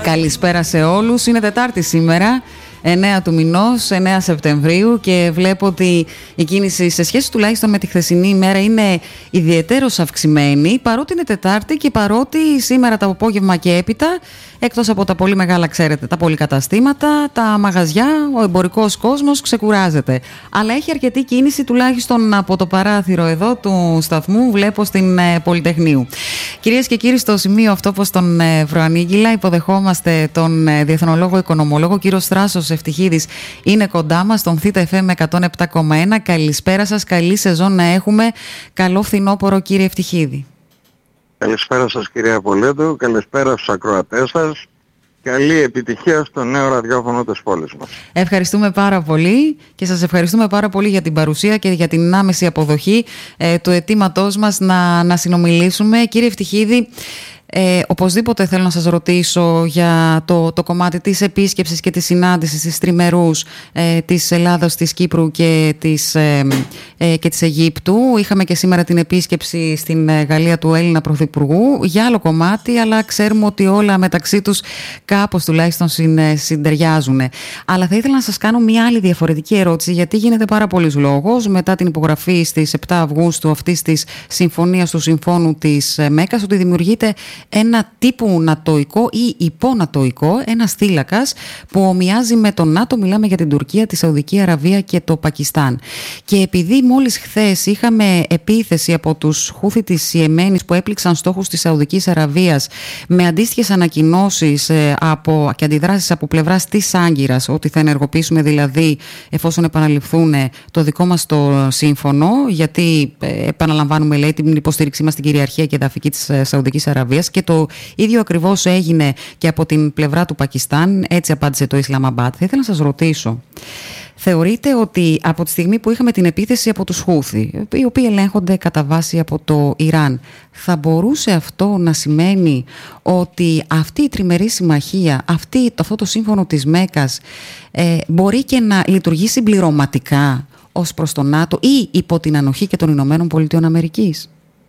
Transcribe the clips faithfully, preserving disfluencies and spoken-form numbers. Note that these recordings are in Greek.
Καλησπέρα σε όλους. Είναι Τετάρτη σήμερα, εννέα του μηνός, εννέα Σεπτεμβρίου, και βλέπω ότι η κίνηση σε σχέση τουλάχιστον με τη χθεσινή ημέρα είναι ιδιαιτέρως αυξημένη, παρότι είναι Τετάρτη και παρότι σήμερα το απόγευμα και έπειτα, εκτός από τα πολύ μεγάλα, ξέρετε, τα πολυκαταστήματα, τα μαγαζιά, ο εμπορικός κόσμος ξεκουράζεται. Αλλά έχει αρκετή κίνηση, τουλάχιστον από το παράθυρο εδώ του σταθμού, βλέπω στην ε, Πολυτεχνείου. Κυρίες και κύριοι, στο σημείο αυτό, όπως τον ε, προανήγγυλα, υποδεχόμαστε τον ε, διεθνολόγο οικονομολόγο κύριο Στράσος Ευτυχίδης. Είναι κοντά μας, στον Θήτα εφ εμ εκατόν επτά κόμμα ένα. Καλησπέρα σας, καλή σεζόν να έχουμε. Καλό φθινόπωρο, κύριε Ευτυχίδη. Καλησπέρα σας, κυρία Απολέτου, καλησπέρα στους ακροατές σας. Καλή επιτυχία στο νέο ραδιόφωνο της πόλης μας. Ευχαριστούμε πάρα πολύ και σας ευχαριστούμε πάρα πολύ για την παρουσία και για την άμεση αποδοχή ε, του αιτήματός μας να, να συνομιλήσουμε. Κύριε Ευτυχίδη, Ε, οπωσδήποτε θέλω να σας ρωτήσω για το, το κομμάτι της επίσκεψης και της συνάντησης της τριμερούς ε, της Ελλάδας, της Κύπρου και της, ε, ε, και της Αιγύπτου. Είχαμε και σήμερα την επίσκεψη στην Γαλλία του Έλληνα Πρωθυπουργού για άλλο κομμάτι, αλλά ξέρουμε ότι όλα μεταξύ τους κάπως τουλάχιστον συν, συντεριάζουν. Αλλά θα ήθελα να σας κάνω μια άλλη διαφορετική ερώτηση, γιατί γίνεται πάρα πολύς λόγος μετά την υπογραφή στις επτά Αυγούστου αυτής της συμφωνίας του Συμφώνου της Μέκας, ότι δημιουργείται ένα τύπου νατοϊκό ή υπονατοϊκό, ένας θύλακας που ομοιάζει με τον ΝΑΤΟ. Μιλάμε για την Τουρκία, τη Σαουδική Αραβία και το Πακιστάν. Και επειδή μόλις χθες είχαμε επίθεση από τους Χούθι της Ιεμένης που έπληξαν στόχους της Σαουδικής Αραβίας, με αντίστοιχες ανακοινώσεις από, και αντιδράσεις από πλευράς της Άγκυρας, ότι θα ενεργοποιήσουμε δηλαδή εφόσον επαναληφθούν το δικό μας το σύμφωνο, γιατί επαναλαμβάνουμε, λέει, την υποστήριξή μας στην κυριαρχία και εδαφική της Σαουδικής Αραβίας. Και το ίδιο ακριβώς έγινε και από την πλευρά του Πακιστάν, έτσι απάντησε το Ισλαμαμπάτ. Θα ήθελα να σας ρωτήσω, θεωρείτε ότι από τη στιγμή που είχαμε την επίθεση από τους Χούθι, οι οποίοι ελέγχονται κατά βάση από το Ιράν, θα μπορούσε αυτό να σημαίνει ότι αυτή η τριμερή συμμαχία, αυτή, αυτό το σύμφωνο της Μέκας ε, μπορεί και να λειτουργεί συμπληρωματικά ως προς το ΝΑΤΟ ή υπό την ανοχή και των Ηνωμένων Πολιτειών Αμερικής?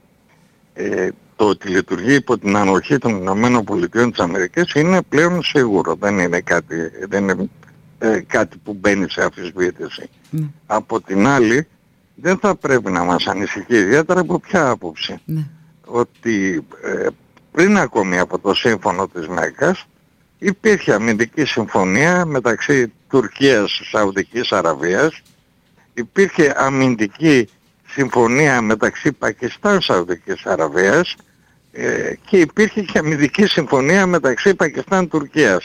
Ε, το ότι λειτουργεί υπό την ανοχή των Ηνωμένων Πολιτειών της Αμερικής είναι πλέον σίγουρο. Δεν είναι κάτι, δεν είναι, ε, κάτι που μπαίνει σε αμφισβήτηση. Mm. Από την άλλη, δεν θα πρέπει να μας ανησυχεί ιδιαίτερα από ποια άποψη. Mm. Ότι ε, πριν ακόμη από το σύμφωνο της Μέκας υπήρχε αμυντική συμφωνία μεταξύ Τουρκίας και Σαουδικής Αραβίας, υπήρχε αμυντική συμφωνία μεταξύ Πακιστάν και Σαουδικής Αραβίας ε, και υπήρχε και αμυντική συμφωνία μεταξύ Πακιστάν και Τουρκίας.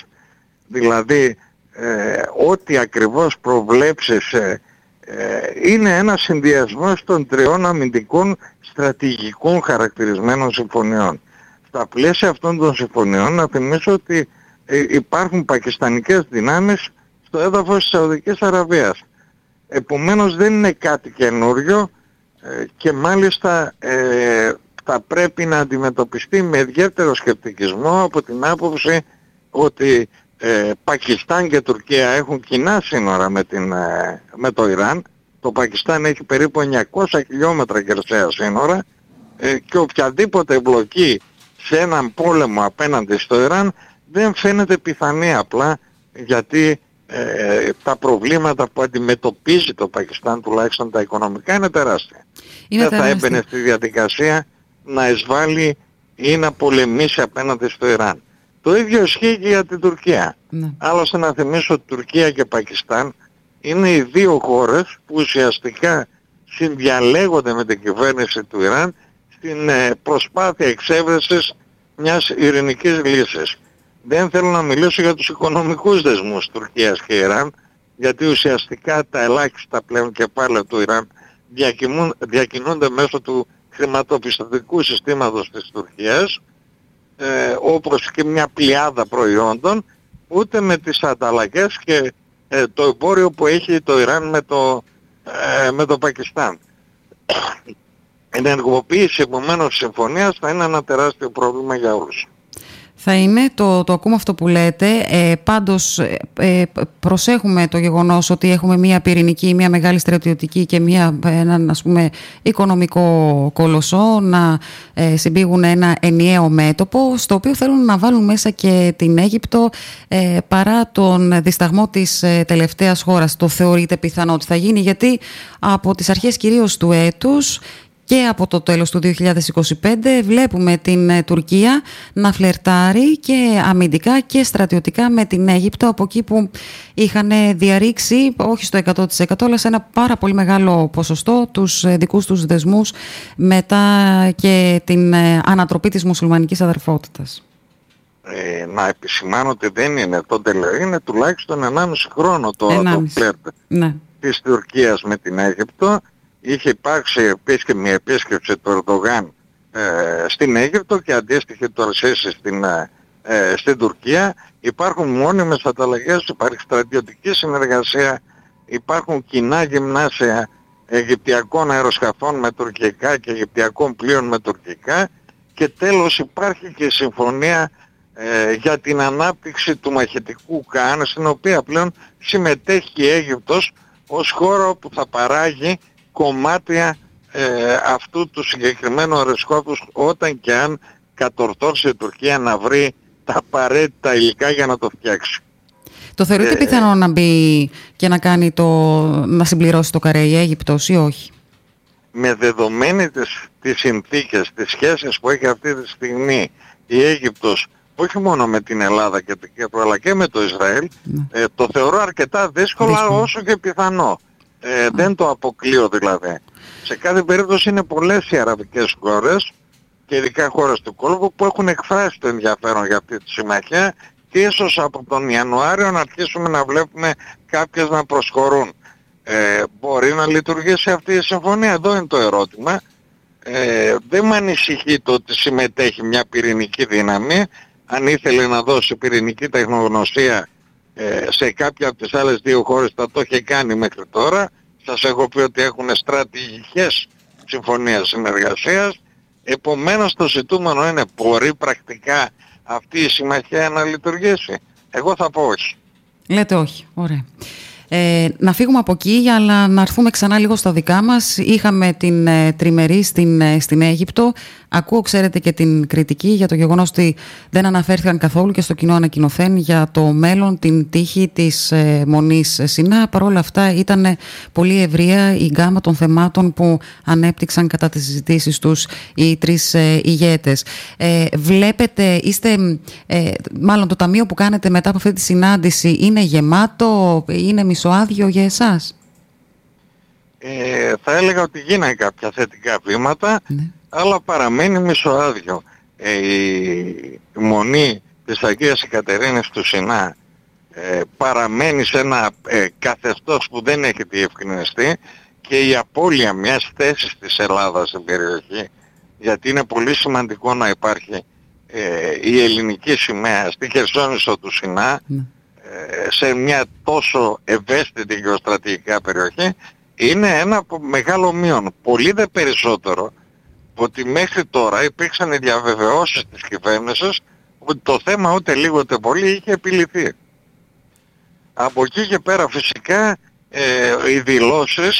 Δηλαδή ε, ό,τι ακριβώς προβλέψεις ε, ε, είναι ένα συνδυασμός των τριών αμυντικών στρατηγικών χαρακτηρισμένων συμφωνιών. Στα πλαίσια αυτών των συμφωνιών να θυμίσω ότι ε, υπάρχουν πακιστανικές δυνάμεις στο έδαφος της Σαουδικής Αραβίας. Επομένως δεν είναι κάτι καινούριο και μάλιστα ε, θα πρέπει να αντιμετωπιστεί με ιδιαίτερο σκεπτικισμό από την άποψη ότι ε, Πακιστάν και Τουρκία έχουν κοινά σύνορα με, την, ε, με το Ιράν. Το Πακιστάν έχει περίπου εννιακόσια χιλιόμετρα χερσαία σύνορα ε, και οποιαδήποτε εμπλοκή σε έναν πόλεμο απέναντι στο Ιράν δεν φαίνεται πιθανή, απλά γιατί Ε, τα προβλήματα που αντιμετωπίζει το Πακιστάν, τουλάχιστον τα οικονομικά, είναι τεράστια. Είναι Δεν τεράστια. θα έμπαινε στη διαδικασία να εισβάλλει ή να πολεμήσει απέναντι στο Ιράν. Το ίδιο ισχύει και για την Τουρκία. Ναι. Άλλωστε να θυμίσω ότι Τουρκία και Πακιστάν είναι οι δύο χώρες που ουσιαστικά συνδιαλέγονται με την κυβέρνηση του Ιράν στην ε, προσπάθεια εξέβρεσης μιας ειρηνικής λύσης. Δεν θέλω να μιλήσω για τους οικονομικούς δεσμούς Τουρκίας και Ιράν, γιατί ουσιαστικά τα ελάχιστα πλέον κεφάλαια του Ιράν διακινούνται μέσω του χρηματοπιστωτικού συστήματος της Τουρκίας, ε, όπως και μια πλειάδα προϊόντων, ούτε με τις ανταλλαγές και ε, το εμπόριο που έχει το Ιράν με το, ε, με το Πακιστάν. Η ενεργοποίηση επομένως συμφωνίας θα είναι ένα τεράστιο πρόβλημα για όλους. Θα είναι, το, το ακούμε αυτό που λέτε. Ε, πάντως ε, προσέχουμε το γεγονός ότι έχουμε μια πυρηνική, μια μεγάλη στρατιωτική και μια, έναν ας πούμε οικονομικό κολοσσό να ε, συμπήγουν ένα ενιαίο μέτωπο, στο οποίο θέλουν να βάλουν μέσα και την Αίγυπτο ε, παρά τον δισταγμό της ε, τελευταίας χώρας. Το θεωρείτε πιθανό ότι θα γίνει? Γιατί από τις αρχές κυρίως του έτους και από το τέλος του δύο χιλιάδες είκοσι πέντε βλέπουμε την Τουρκία να φλερτάρει και αμυντικά και στρατιωτικά με την Αίγυπτο, από εκεί που είχαν διαρρήξει, όχι στο εκατό τοις εκατό, αλλά σε ένα πάρα πολύ μεγάλο ποσοστό, τους δικούς τους δεσμούς μετά και την ανατροπή της μουσουλμανικής αδερφότητας. Ε, να επισημάνω ότι δεν είναι το τέλος, είναι τουλάχιστον ενάμιση χρόνο το, το φλερτ ναι. της Τουρκίας με την Αίγυπτο. Είχε υπάρξει επίσημη επίσκεψη του Ερντογάν ε, στην Αίγυπτο και αντίστοιχη του Αρσίση στην, ε, στην Τουρκία. Υπάρχουν μόνιμες ανταλλαγές, υπάρχει στρατιωτική συνεργασία, υπάρχουν κοινά γυμνάσια αιγυπτιακών αεροσκαφών με τουρκικά και αιγυπτιακών πλοίων με τουρκικά, και τέλος υπάρχει και η συμφωνία ε, για την ανάπτυξη του μαχητικού ΚΑΝ, στην οποία πλέον συμμετέχει η Αίγυπτος ως χώρα που θα παράγει κομμάτια ε, αυτού του συγκεκριμένου αεροσκάφους, όταν και αν κατορθώσει η Τουρκία να βρει τα απαραίτητα υλικά για να το φτιάξει. Το θεωρείτε ε, πιθανό να μπει και να, κάνει το, να συμπληρώσει το καρέ η Αίγυπτος ή όχι? Με δεδομένη τις, τις συνθήκες, τις σχέσεις που έχει αυτή τη στιγμή η Αίγυπτος, όχι μόνο με την Ελλάδα και την Κύπρο αλλά και με το Ισραήλ, ναι. ε, το θεωρώ αρκετά δύσκολα, δύσκολο. όσο και πιθανό. Ε, δεν το αποκλείω δηλαδή. Σε κάθε περίπτωση είναι πολλές οι αραβικές χώρες και ειδικά χώρες του κόλπου που έχουν εκφράσει το ενδιαφέρον για αυτή τη συμμαχία, και ίσως από τον Ιανουάριο να αρχίσουμε να βλέπουμε κάποιες να προσχωρούν. Ε, μπορεί να λειτουργήσει αυτή η συμφωνία? Εδώ είναι το ερώτημα. Ε, δεν με ανησυχεί το ότι συμμετέχει μια πυρηνική δύναμη. Αν ήθελε να δώσει πυρηνική τεχνογνωσία σε κάποια από τις άλλες δύο χώρες θα το είχε κάνει μέχρι τώρα. Σας έχω πει ότι έχουν στρατηγικές συμφωνίες συνεργασίας. Επομένως το ζητούμενο είναι, μπορεί πρακτικά αυτή η συμμαχία να λειτουργήσει? Εγώ θα πω όχι. Λέτε όχι, ωραία. Ε, να φύγουμε από εκεί, αλλά να έρθουμε ξανά λίγο στα δικά μας. Είχαμε την ε, τριμερή στην, ε, στην Αίγυπτο. Ακούω, ξέρετε, και την κριτική για το γεγονός ότι δεν αναφέρθηκαν καθόλου και στο κοινό ανακοινωθέν για το μέλλον, την τύχη της ε, Μονής Σινά. Παρ' όλα αυτά ήταν πολύ ευρεία η γκάμα των θεμάτων που ανέπτυξαν κατά τις συζητήσεις τους οι τρεις ε, ηγέτες. Ε, βλέπετε, είστε, ε, μάλλον το ταμείο που κάνετε μετά από αυτή τη συνάντηση είναι γεμάτο, είναι μισοάδιο για εσάς? Ε, θα έλεγα ότι γίνανε κάποια θετικά βήματα, ναι. αλλά παραμένει μισοάδιο. Ε, η μονή της Αγίας Εκατερίνης του Σινά ε, παραμένει σε ένα ε, καθεστώς που δεν έχει διευκρινιστεί, και η απώλεια μιας θέσης της Ελλάδας στην περιοχή, γιατί είναι πολύ σημαντικό να υπάρχει ε, η ελληνική σημαία στη Χερσόνησο του Σινά, ναι. ε, σε μια τόσο ευαίσθητη γεωστρατηγικά περιοχή, είναι ένα μεγάλο μείον. Πολύ δε περισσότερο ότι μέχρι τώρα υπήρξαν οι διαβεβαιώσεις της κυβέρνησης ότι το θέμα ούτε λίγο ούτε πολύ είχε επιληθεί. Από εκεί και πέρα φυσικά ε, οι δηλώσεις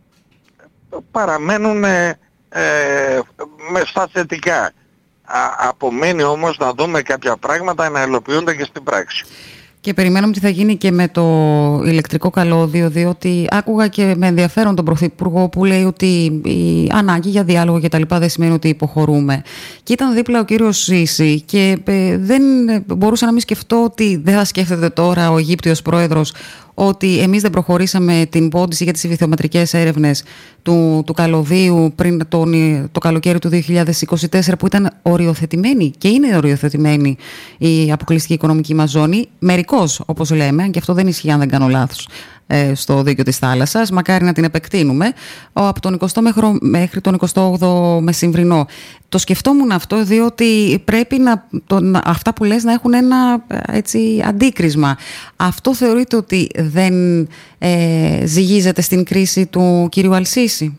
παραμένουν ε, ε, με στα θετικά. Α, απομένει όμως να δούμε κάποια πράγματα να υλοποιούνται και στην πράξη. Και περιμένουμε τι θα γίνει και με το ηλεκτρικό καλώδιο, διότι άκουγα και με ενδιαφέρον τον Πρωθυπουργό που λέει ότι η ανάγκη για διάλογο και τα λοιπά δεν σημαίνει ότι υποχωρούμε. Και ήταν δίπλα ο κύριος Σίση και δεν μπορούσα να μην σκεφτώ ότι δεν θα σκέφτεται τώρα ο Αιγύπτιος πρόεδρος ότι εμείς δεν προχωρήσαμε την πόντιση για τις βυθιομετρικές έρευνες του, του καλωδίου πριν τον, το καλοκαίρι του δύο χιλιάδες είκοσι τέσσερα, που ήταν οριοθετημένη και είναι οριοθετημένη η αποκλειστική οικονομική μας ζώνη, μερικώς όπως λέμε, και αυτό δεν ισχύει αν δεν κάνω λάθος, στο δίκαιο της θάλασσας, μακάρι να την επεκτείνουμε, από τον εικοστό μέχρι τον εικοστό όγδοο μεσημβρινό. Το σκεφτόμουν αυτό διότι πρέπει να, το, να, αυτά που λες να έχουν ένα έτσι, αντίκρισμα. Αυτό θεωρείτε ότι δεν ε, ζυγίζεται στην κρίση του κυρίου Αλσίση?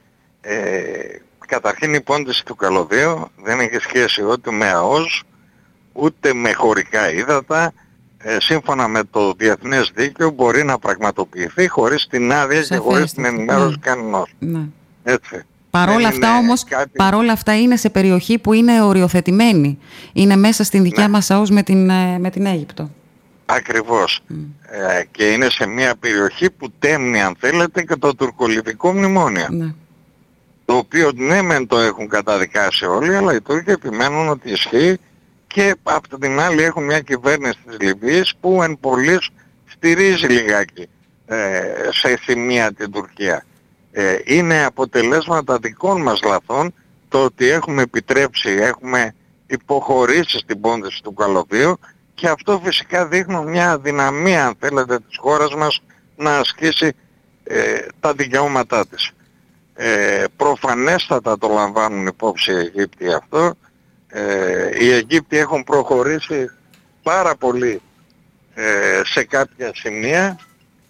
Ε, καταρχήν η πόντιση του καλωδίου δεν έχει σχέση ούτε με ΑΟΣ, ούτε με χωρικά ύδατα, ε, σύμφωνα με το διεθνές δίκαιο μπορεί να πραγματοποιηθεί χωρίς την άδεια και χωρίς την ενημέρωση ναι. κανενός. Ναι. Έτσι. Παρόλα αυτά όμως, κάτι... παρόλα αυτά είναι σε περιοχή που είναι οριοθετημένη. Είναι μέσα στην δικιά ναι. μας ΑΟΣ με την, με την Αίγυπτο. Ακριβώς. Mm. Ε, και είναι σε μια περιοχή που τέμνει, αν θέλετε, και το τουρκολιβικό μνημόνιο. Ναι. Το οποίο ναι μεν το έχουν καταδικάσει όλοι, αλλά οι Τούρκοι επιμένουν ότι ισχύει και από την άλλη έχουν μια κυβέρνηση της Λιβύης που εν πολλοίς στηρίζει λιγάκι ε, σε σημεία την Τουρκία. Ε, είναι αποτελέσματα δικών μας λαθών το ότι έχουμε επιτρέψει, έχουμε υποχωρήσει στην πόντιση του καλωδίου και αυτό φυσικά δείχνει μια αδυναμία, αν θέλετε, της χώρας μας να ασκήσει ε, τα δικαιώματά της. Ε, προφανέστατα το λαμβάνουν υπόψη οι Αιγύπτιοι αυτό. Ε, οι Αιγύπτιοι έχουν προχωρήσει πάρα πολύ ε, σε κάποια σημεία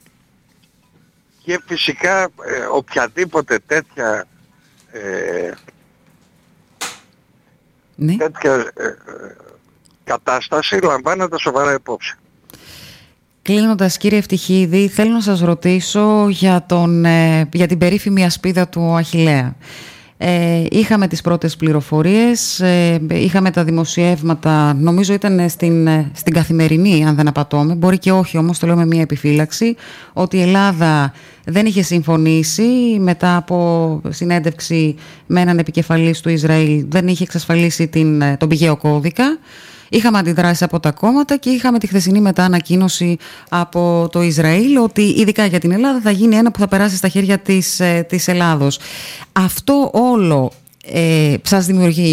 και φυσικά ε, οποιαδήποτε τέτοια ε, ναι. τέτοια ε, κατάσταση λαμβάνεται σοβαρά υπόψη. Κλείνοντας, κύριε Ευτυχίδη, θέλω να σας ρωτήσω για, τον, ε, για την περίφημη ασπίδα του Αχιλλέα. Ε, είχαμε τις πρώτες πληροφορίες, ε, είχαμε τα δημοσιεύματα, νομίζω ήταν στην, στην Καθημερινή, αν δεν απατώμε, μπορεί και όχι όμως, το λέω με μια επιφύλαξη, ότι η Ελλάδα δεν είχε συμφωνήσει μετά από συνέντευξη με έναν επικεφαλής του Ισραήλ, δεν είχε εξασφαλίσει την, τον πηγαίο κώδικα. Είχαμε αντιδράσει από τα κόμματα και είχαμε τη χθεσινή μετά ανακοίνωση από το Ισραήλ ότι ειδικά για την Ελλάδα θα γίνει ένα που θα περάσει στα χέρια της, της Ελλάδος. Αυτό όλο ε, σας δημιουργεί